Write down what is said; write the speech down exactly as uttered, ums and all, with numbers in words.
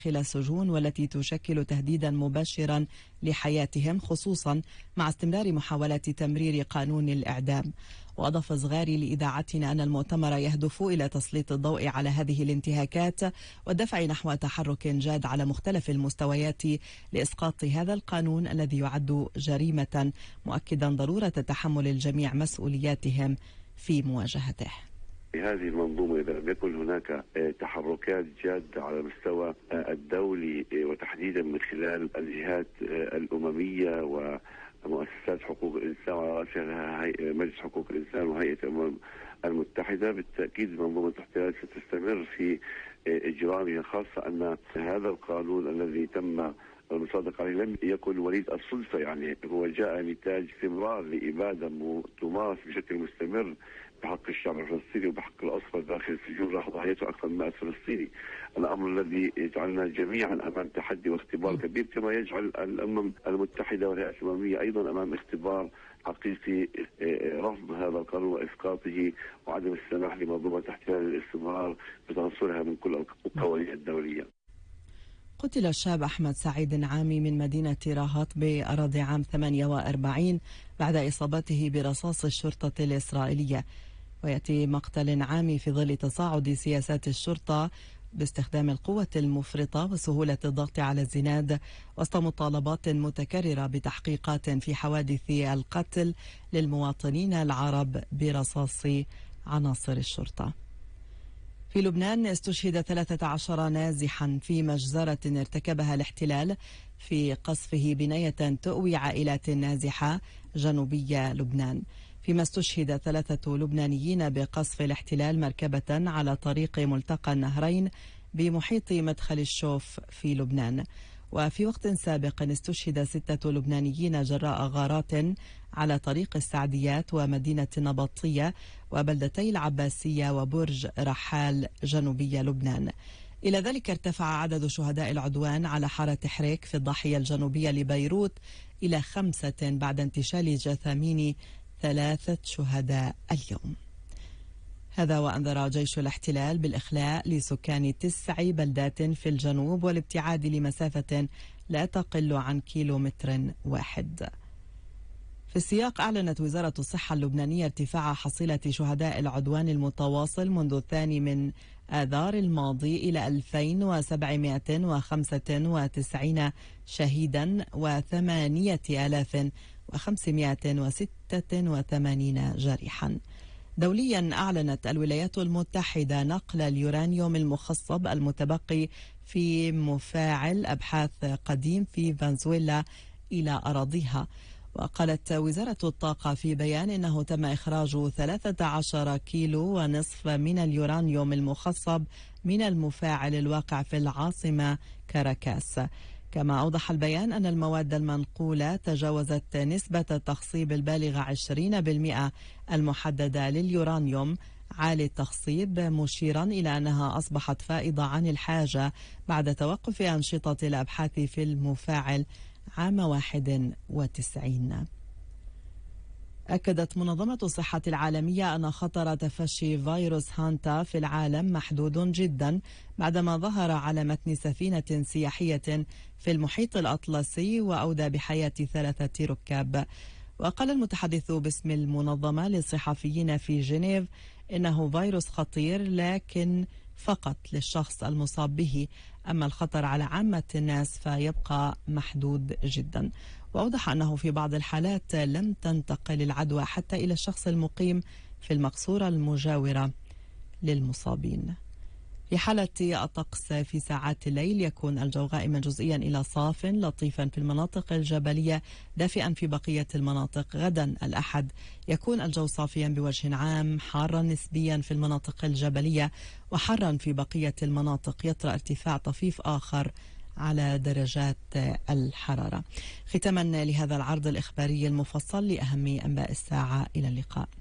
السجون والتي تشكل تهديدا مباشرا لحياتهم، خصوصا مع استمرار محاولات تمرير قانون الإعدام. وأضاف زغاري لإذاعتنا أن المؤتمر يهدف إلى تسليط الضوء على هذه الانتهاكات والدفع نحو تحرك جاد على مختلف المستويات لإسقاط هذا القانون الذي يعد جريمة، مؤكدا ضرورة تحمل الجميع مسؤولياتهم في مواجهته. هذه المنظومة إذا لم يكن هناك تحركات جادة على المستوى الدولي وتحديدا من خلال الجهات الأممية ومؤسسات حقوق الإنسان وعلى رأسها مجلس حقوق الإنسان وهيئة الأمم المتحدة، بالتأكيد منظومة الاحتلال ستستمر في إجرامها، خاصة أن هذا القانون الذي تم المصادق عليه لم يكن وليد الصدفة، يعني هو جاء نتاج استمرار لإبادة تمارس بشكل مستمر بحق الشعب الفلسطيني وبحق الأسرى داخل السجون راح ضحيته أكثر من مئة فلسطيني. الأمر الذي يجعلنا جميعا أمام تحدي واختبار كبير، كما يجعل الأمم المتحدة والهيئة الأممية أيضا أمام اختبار حقيقي رفض هذا القانون وإسقاطه وعدم السماح لمنظومة الاحتلال للاستمرار بتنصرها من كل القوانين الدولية. قتل الشاب أحمد سعيد عامي من مدينة راهط بأراضي عام ثمانية وأربعين بعد إصابته برصاص الشرطة الإسرائيلية، ويأتي مقتل عامي في ظل تصاعد سياسات الشرطة باستخدام القوة المفرطة وسهولة الضغط على الزناد وسط مطالبات متكررة بتحقيقات في حوادث القتل للمواطنين العرب برصاص عناصر الشرطة. في لبنان استشهد ثلاثة عشر نازحا في مجزرة ارتكبها الاحتلال في قصفه بناية تؤوي عائلات نازحة جنوبي لبنان، فيما استشهد ثلاثة لبنانيين بقصف الاحتلال مركبة على طريق ملتقى النهرين بمحيط مدخل الشوف في لبنان. وفي وقت سابق استشهد ستة لبنانيين جراء غارات على طريق السعديات ومدينة النبطية وبلدتي العباسية وبرج رحال جنوبي لبنان. إلى ذلك ارتفع عدد شهداء العدوان على حارة حريك في الضاحية الجنوبية لبيروت إلى خمسة بعد انتشال جثامين ثلاثة شهداء اليوم. هذا وأنذر جيش الاحتلال بالإخلاء لسكان تسع بلدات في الجنوب والابتعاد لمسافة لا تقل عن كيلومتر واحد. في السياق أعلنت وزارة الصحة اللبنانية ارتفاع حصيلة شهداء العدوان المتواصل منذ الثاني من آذار الماضي إلى ألفين وسبعمائة وخمسة وتسعين شهيدا وثمانية آلاف وخمسمائة وستة وثمانين جريحا. دوليا أعلنت الولايات المتحدة نقل اليورانيوم المخصب المتبقي في مفاعل أبحاث قديم في فنزويلا إلى أراضيها. وقالت وزارة الطاقة في بيان إنه تم إخراج ثلاثة عشر كيلو ونصف من اليورانيوم المخصب من المفاعل الواقع في العاصمة كاراكاس. كما أوضح البيان أن المواد المنقولة تجاوزت نسبة التخصيب البالغة عشرين بالمئة المحددة لليورانيوم عالي التخصيب، مشيرا إلى أنها أصبحت فائضة عن الحاجة بعد توقف أنشطة الأبحاث في المفاعل عام واحد وتسعين. أكدت منظمة الصحة العالمية أن خطر تفشي فيروس هانتا في العالم محدود جدا بعدما ظهر على متن سفينة سياحية في المحيط الأطلسي وأودى بحياة ثلاثة ركاب. وقال المتحدث باسم المنظمة للصحفيين في جنيف إنه فيروس خطير لكن فقط للشخص المصاب به، أما الخطر على عامة الناس فيبقى محدود جدا. وأوضح أنه في بعض الحالات لم تنتقل العدوى حتى إلى الشخص المقيم في المقصورة المجاورة للمصابين. في حالة الطقس في ساعات الليل يكون الجو غائما جزئيا إلى صاف لطيفا في المناطق الجبلية، دافئا في بقية المناطق. غدا الأحد يكون الجو صافيا بوجه عام، حارا نسبيا في المناطق الجبلية وحرا في بقية المناطق، يطرأ ارتفاع طفيف آخر على درجات الحرارة. ختاما لهذا العرض الإخباري المفصل لأهم أنباء الساعة، إلى اللقاء.